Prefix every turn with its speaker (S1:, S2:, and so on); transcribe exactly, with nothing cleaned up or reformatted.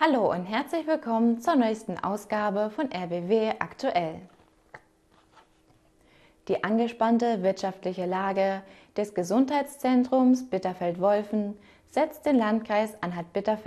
S1: Hallo und herzlich willkommen zur neuesten Ausgabe von R B W aktuell. Die angespannte wirtschaftliche Lage des Gesundheitszentrums Bitterfeld-Wolfen setzt den Landkreis Anhalt-Bitterfeld